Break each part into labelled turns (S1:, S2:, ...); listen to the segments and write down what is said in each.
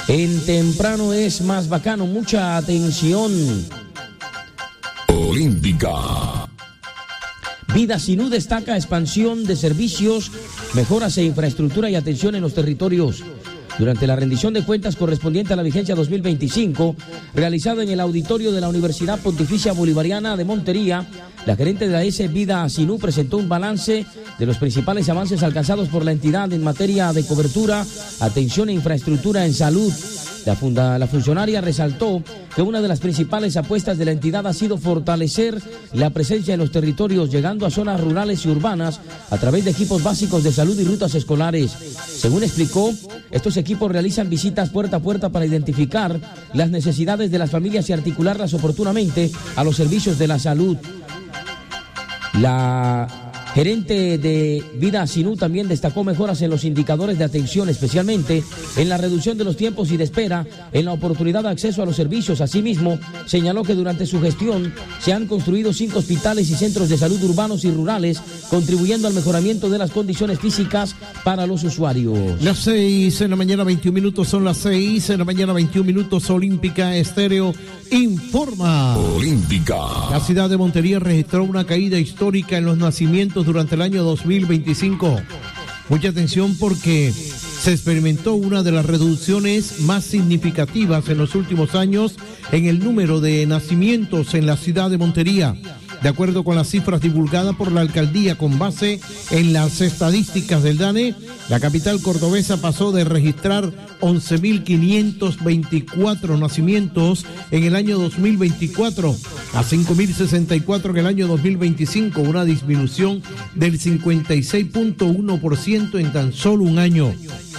S1: En temprano es más bacano, mucha atención.
S2: Olímpica.
S1: Vida Sinú destaca expansión de servicios, mejoras e infraestructura y atención en los territorios. Durante la rendición de cuentas correspondiente a la vigencia 2025, realizada en el auditorio de la Universidad Pontificia Bolivariana de Montería, la gerente de la S. Vida Sinú presentó un balance de los principales avances alcanzados por la entidad en materia de cobertura, atención e infraestructura en salud. La funcionaria resaltó que una de las principales apuestas de la entidad ha sido fortalecer la presencia en los territorios, llegando a zonas rurales y urbanas a través de equipos básicos de salud y rutas escolares. Según explicó, estos equipos realizan visitas puerta a puerta para identificar las necesidades de las familias y articularlas oportunamente a los servicios de la salud. La gerente de Vida Sinú también destacó mejoras en los indicadores de atención, especialmente en la reducción de los tiempos y de espera, en la oportunidad de acceso a los servicios. Asimismo, señaló que durante su gestión se han construido 5 hospitales y centros de salud urbanos y rurales, contribuyendo al mejoramiento de las condiciones físicas para los usuarios.
S3: Las 6 en la mañana, 21 minutos, son las 6 en la mañana, 21 minutos, Olímpica Estéreo informa.
S2: Olímpica.
S3: La ciudad de Montería registró una caída histórica en los nacimientos durante el año 2025. Mucha atención porque se experimentó una de las reducciones más significativas en los últimos años en el número de nacimientos en la ciudad de Montería. De acuerdo con las cifras divulgadas por la alcaldía con base en las estadísticas del DANE, la capital cordobesa pasó de registrar 11.524 nacimientos en el año 2024 a 5.064 en el año 2025, una disminución del 56.1% en tan solo un año.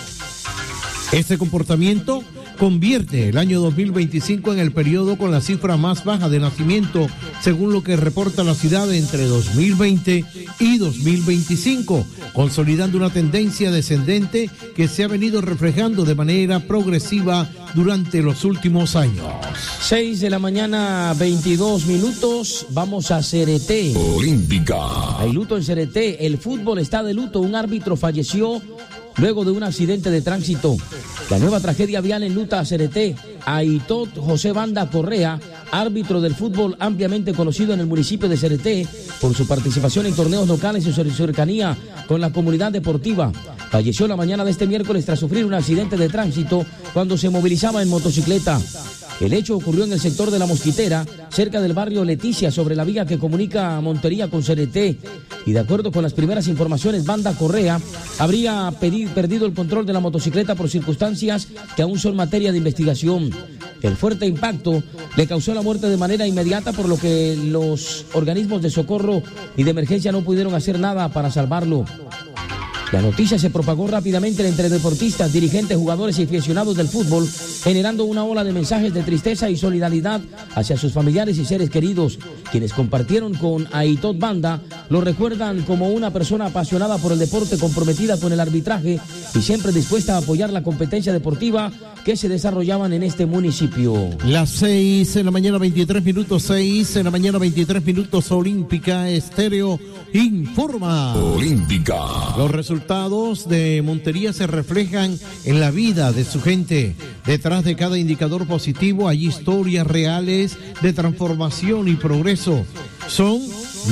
S3: Este comportamiento convierte el año 2025 en el periodo con la cifra más baja de nacimiento, según lo que reporta la ciudad entre 2020 y 2025, consolidando una tendencia descendente que se ha venido reflejando de manera progresiva durante los últimos años.
S1: 6 de la mañana, 22 minutos, vamos a Cereté.
S2: Olímpica.
S1: Hay luto en Cereté, el fútbol está de luto, un árbitro falleció luego de un accidente de tránsito. La nueva tragedia vial enluta a Cereté. Aitot José Banda Correa, árbitro del fútbol ampliamente conocido en el municipio de Cereté por su participación en torneos locales y su cercanía con la comunidad deportiva, falleció la mañana de este miércoles tras sufrir un accidente de tránsito cuando se movilizaba en motocicleta. El hecho ocurrió en el sector de La Mosquitera, cerca del barrio Leticia, sobre la vía que comunica a Montería con Cereté. Y de acuerdo con las primeras informaciones, Banda Correa habría perdido el control de la motocicleta por circunstancias que aún son materia de investigación. El fuerte impacto le causó la muerte de manera inmediata, por lo que los organismos de socorro y de emergencia no pudieron hacer nada para salvarlo. La noticia se propagó rápidamente entre deportistas, dirigentes, jugadores y aficionados del fútbol, generando una ola de mensajes de tristeza y solidaridad hacia sus familiares y seres queridos. Quienes compartieron con Aitot Banda lo recuerdan como una persona apasionada por el deporte, comprometida con el arbitraje y siempre dispuesta a apoyar la competencia deportiva que se desarrollaban en este municipio.
S3: Las 6 en la mañana, 23 minutos, 6 en la mañana, 23 minutos, Olímpica Estéreo informa.
S2: Olímpica.
S3: Los resultados de Montería se reflejan en la vida de su gente. Detrás de cada indicador positivo hay historias reales de transformación y progreso. Son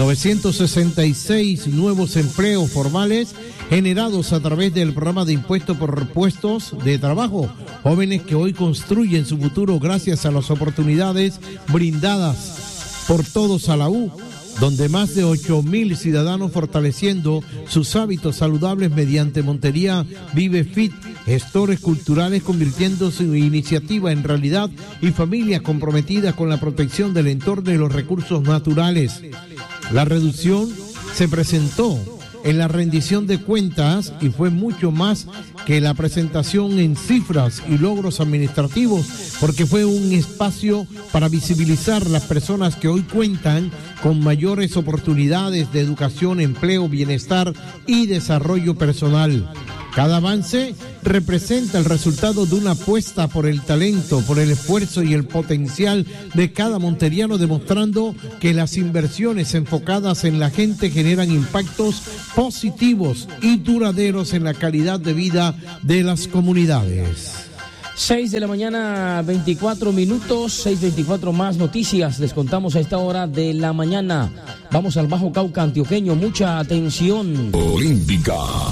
S3: 966 nuevos empleos formales generados a través del programa de impuesto por puestos de trabajo. Jóvenes que hoy construyen su futuro gracias a las oportunidades brindadas por Todos a la U, donde más de 8.000 ciudadanos fortaleciendo sus hábitos saludables mediante Montería Vive Fit, gestores culturales convirtiendo su iniciativa en realidad y familias comprometidas con la protección del entorno y los recursos naturales. La reducción se presentó en la rendición de cuentas y fue mucho más que la presentación en cifras y logros administrativos, porque fue un espacio para visibilizar las personas que hoy cuentan con mayores oportunidades de educación, empleo, bienestar y desarrollo personal. Cada avance representa el resultado de una apuesta por el talento, por el esfuerzo y el potencial de cada monteriano, demostrando que las inversiones enfocadas en la gente generan impactos positivos y duraderos en la calidad de vida de las comunidades.
S1: 6 de la mañana, 24 minutos, 6:24 más noticias. Les contamos a esta hora de la mañana. Vamos al Bajo Cauca antioqueño, mucha atención.
S2: Olímpica.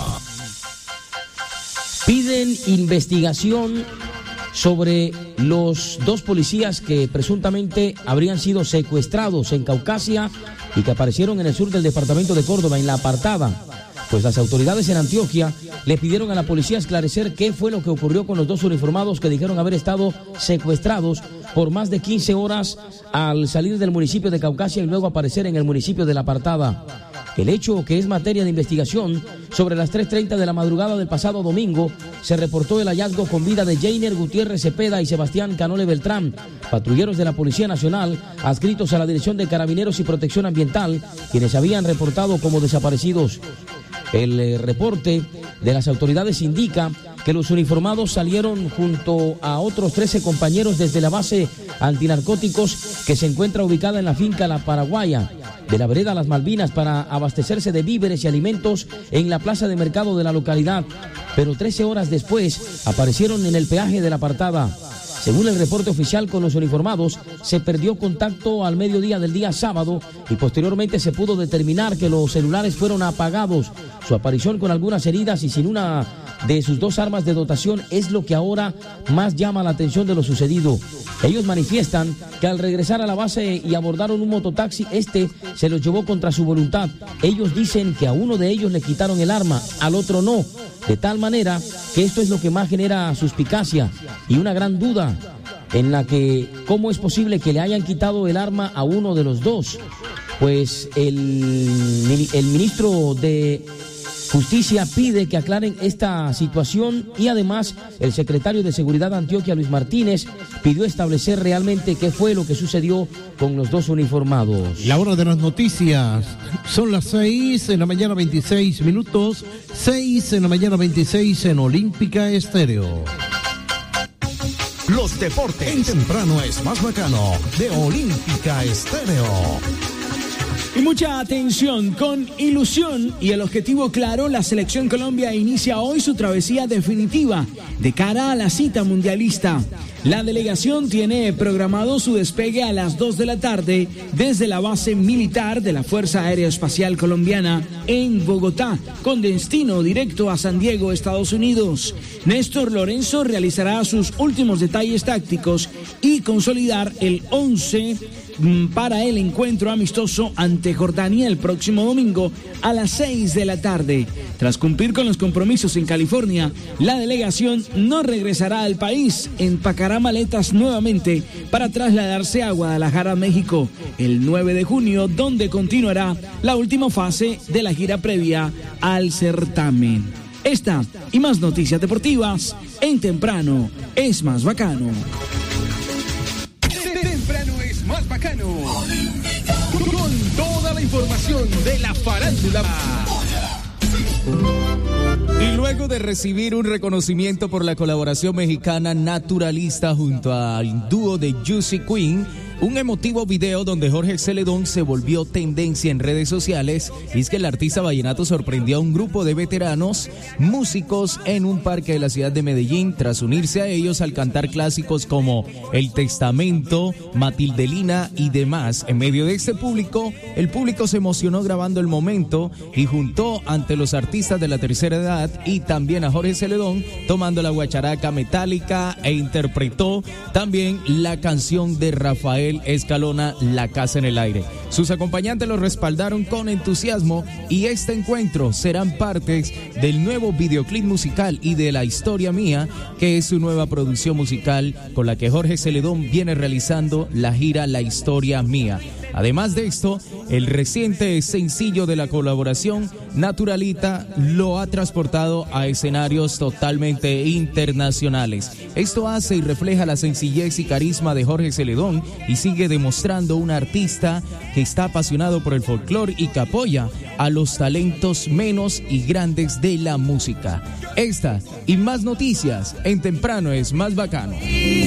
S1: Piden investigación sobre los 2 policías que presuntamente habrían sido secuestrados en Caucasia y que aparecieron en el sur del departamento de Córdoba, en La Apartada. Pues las autoridades en Antioquia le pidieron a la policía esclarecer qué fue lo que ocurrió con los 2 uniformados que dijeron haber estado secuestrados por más de 15 horas al salir del municipio de Caucasia y luego aparecer en el municipio de La Apartada. El hecho, que es materia de investigación, sobre las 3:30 de la madrugada del pasado domingo, se reportó el hallazgo con vida de Jainer Gutiérrez Cepeda y Sebastián Canole Beltrán, patrulleros de la Policía Nacional, adscritos a la Dirección de Carabineros y Protección Ambiental, quienes habían reportado como desaparecidos. El reporte de las autoridades indica que los uniformados salieron junto a otros 13 compañeros desde la base antinarcóticos que se encuentra ubicada en la finca La Paraguaya de la vereda Las Malvinas para abastecerse de víveres y alimentos en la plaza de mercado de la localidad, pero 13 horas después aparecieron en el peaje de La Apartada. Según el reporte oficial, con los uniformados se perdió contacto al mediodía del día sábado y posteriormente se pudo determinar que los celulares fueron apagados. Su aparición con algunas heridas y sin una de sus 2 armas de dotación es lo que ahora más llama la atención de lo sucedido. Ellos manifiestan que al regresar a la base y abordaron un mototaxi, se los llevó contra su voluntad. Ellos dicen que a uno de ellos le quitaron el arma, al otro no, de tal manera que esto es lo que más genera suspicacia y una gran duda en la que cómo es posible que le hayan quitado el arma a uno de los 2. Pues el ministro de Justicia pide que aclaren esta situación y además el secretario de Seguridad de Antioquia, Luis Martínez, pidió establecer realmente qué fue lo que sucedió con los 2 uniformados.
S3: La hora de las noticias son las 6 de la mañana 26 minutos, 6 de la mañana 26 en Olímpica Estéreo.
S4: Los deportes en temprano es más bacano de Olímpica Estéreo.
S5: Y mucha atención, con ilusión y el objetivo claro, la Selección Colombia inicia hoy su travesía definitiva de cara a la cita mundialista. La delegación tiene programado su despegue a las 2 de la tarde desde la base militar de la Fuerza Aérea Espacial Colombiana en Bogotá, con destino directo a San Diego, Estados Unidos. Néstor Lorenzo realizará sus últimos detalles tácticos y consolidar el 11 para el encuentro amistoso ante Jordania el próximo domingo a las 6 de la tarde. Tras cumplir con los compromisos en California, la delegación no regresará al país, empacará maletas nuevamente para trasladarse a Guadalajara, México, el 9 de junio, donde continuará la última fase de la gira previa al certamen. Esta y más noticias deportivas en Temprano es más bacano.
S6: Temprano es más bacano. Con toda la información de la farándula.
S7: Y luego de recibir un reconocimiento por la colaboración mexicana Naturalista junto al dúo de Juicy Queen, un emotivo video donde Jorge Celedón se volvió tendencia en redes sociales, y es que el artista vallenato sorprendió a un grupo de veteranos músicos en un parque de la ciudad de Medellín tras unirse a ellos al cantar clásicos como El Testamento, Matildelina y demás. En medio de este público, el público se emocionó grabando el momento y juntó ante los artistas de la tercera edad y también a Jorge Celedón tomando la guacharaca metálica, e interpretó también la canción de Rafael Escalona, La Casa en el Aire. Sus acompañantes lo respaldaron con entusiasmo y este encuentro serán partes del nuevo videoclip musical y de La Historia Mía, que es su nueva producción musical con la que Jorge Celedón viene realizando la gira La Historia Mía. Además de esto, el reciente sencillo de la colaboración, Naturalita, lo ha transportado a escenarios totalmente internacionales. Esto hace y refleja la sencillez y carisma de Jorge Celedón y sigue demostrando un artista que está apasionado por el folclore y que apoya a los talentos menos y grandes de la música. Esta y más noticias en Temprano es más bacano.